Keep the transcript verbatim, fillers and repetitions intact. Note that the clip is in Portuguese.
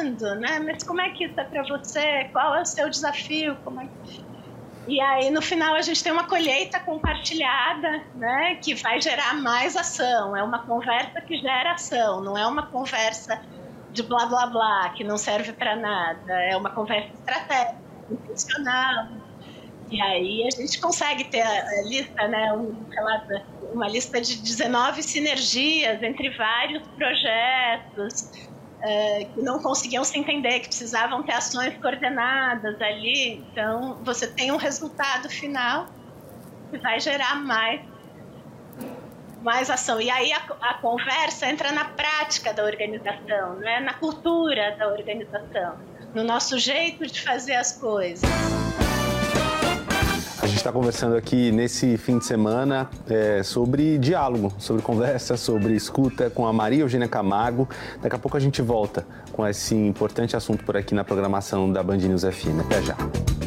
falando, né? Mas como é que isso é para você? Qual é o seu desafio? Como é que... E aí, no final, a gente tem uma colheita compartilhada, né? Que vai gerar mais ação. É uma conversa que gera ação, não é uma conversa de blá, blá, blá, que não serve para nada. É uma conversa estratégica, intencional. E aí a gente consegue ter a lista, né, um, uma lista de dezenove sinergias entre vários projetos é, que não conseguiam se entender, que precisavam ter ações coordenadas ali. Então, você tem um resultado final que vai gerar mais, mais ação. E aí a, a conversa entra na prática da organização, né, na cultura da organização, no nosso jeito de fazer as coisas. A gente está conversando aqui nesse fim de semana é, sobre diálogo, sobre conversa, sobre escuta com a Maria Eugênia Camargo. Daqui a pouco a gente volta com esse importante assunto por aqui na programação da Band News F M. Até já.